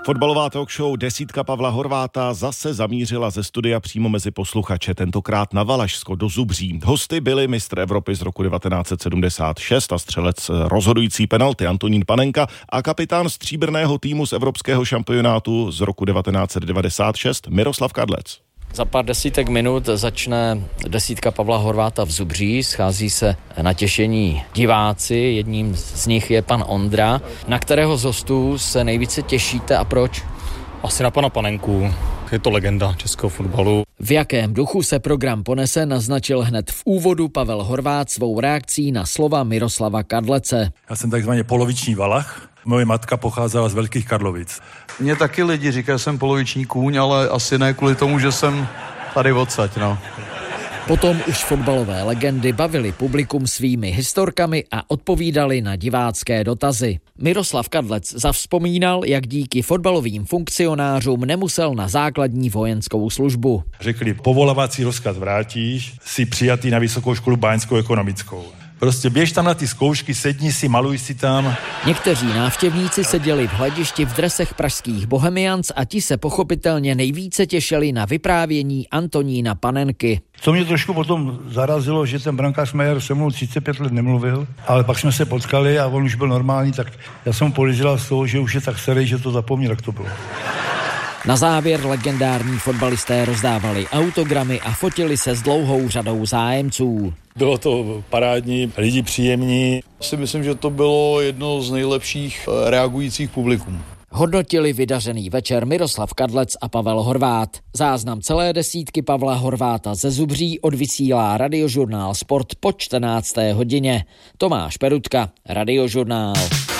Fotbalová talk show Desítka Pavla Horváta zase zamířila ze studia přímo mezi posluchače, tentokrát na Valašsko do Zubří. Hosty byli mistr Evropy z roku 1976 a střelec rozhodující penalty Antonín Panenka a kapitán stříbrného týmu z evropského šampionátu z roku 1996 Miroslav Kadlec. Za pár desítek minut začne Desítka Pavla Horváta v Zubří, schází se na těšení diváci, jedním z nich je pan Ondra. Na kterého z hostů se nejvíce těšíte a proč? Asi na pana Panenku, je to legenda českého fotbalu. V jakém duchu se program ponese, naznačil hned v úvodu Pavel Horvát svou reakcí na slova Miroslava Kadlece. Já jsem takzvaně poloviční Valach. Moje matka pocházela z Velkých Karlovic. Mně taky lidi říkají, že jsem poloviční kůň, ale asi ne kvůli tomu, že jsem tady odsaď, no. Potom už fotbalové legendy bavili publikum svými historkami a odpovídali na divácké dotazy. Miroslav Kadlec zavzpomínal, jak díky fotbalovým funkcionářům nemusel na základní vojenskou službu. Řekli, povolávací rozkaz vrátíš, jsi přijatý na Vysokou školu báňskou ekonomickou. Prostě běž tam na ty zkoušky, sedni si, maluj si tam. Někteří návštěvníci seděli v hledišti v dresech pražských Bohemians a ti se pochopitelně nejvíce těšili na vyprávění Antonína Panenky. Co mě trošku potom zarazilo, že ten brankář Majer se mnou 35 let nemluvil, ale pak jsme se potkali a on už byl normální, tak já jsem podezíral z toho, že už je tak starý, že to zapomněl, jak to bylo. Na závěr legendární fotbalisté rozdávali autogramy a fotili se s dlouhou řadou zájemců. Bylo to parádní, lidi příjemní. Si myslím, že to bylo jedno z nejlepších reagujících publikum. Hodnotili vydařený večer Miroslav Kadlec a Pavel Horvát. Záznam celé desítky Pavla Horváta ze Zubří odvysílá Radiožurnál Sport po 14. hodině. Tomáš Perutka, Radiožurnál.